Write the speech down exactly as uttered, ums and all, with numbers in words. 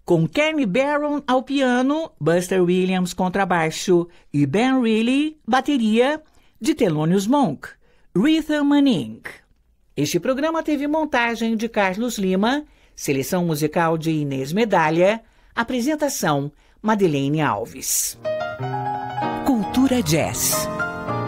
com Kenny Barron ao piano, Buster Williams contrabaixo e Ben Reilly bateria, de Thelonious Monk, Rhythm and Ink. Este programa teve montagem de Carlos Lima, seleção musical de Inês Medalha, apresentação Madeleine Alves. Cultura Jazz.